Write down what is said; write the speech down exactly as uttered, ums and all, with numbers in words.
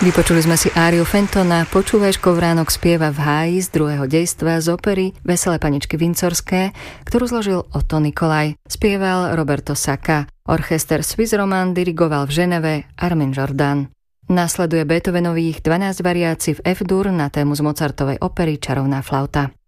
Vypočuli sme si áriu Fentona Počúvaj škovránok spieva v háji z druhého dejstva z opery Veselé paničky Windsorské, ktorú zložil Otto Nikolaj. Spieval Roberto Sacca. Orchester Swiss Roman dirigoval v Ženeve Armin Jordan. Nasleduje Beethovenových dvanásť variácií v F-dur na tému z Mozartovej opery Čarovná flauta.